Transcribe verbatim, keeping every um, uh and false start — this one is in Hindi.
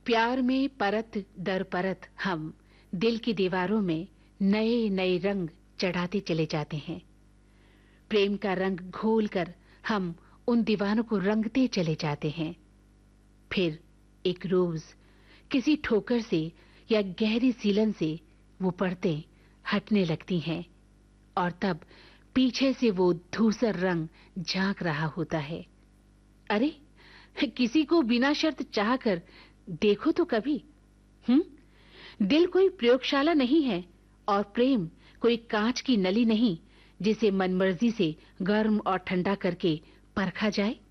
प्यार में परत दर परत हम दिल की दीवारों में नए नए रंग चढ़ाते चले जाते हैं। प्रेम का रंग घोलकर हम उन दीवानों को रंगते चले जाते हैं। फिर एक रोज किसी ठोकर से या गहरी सीलन से वो परतें हटने लगती हैं और तब पीछे से वो धूसर रंग झांक रहा होता है। अरे, किसी को बिना शर्त चाहकर देखो तो कभी। हम्म दिल कोई प्रयोगशाला नहीं है और प्रेम कोई कांच की नली नहीं जिसे मनमर्जी से गर्म और ठंडा करके परखा जाए।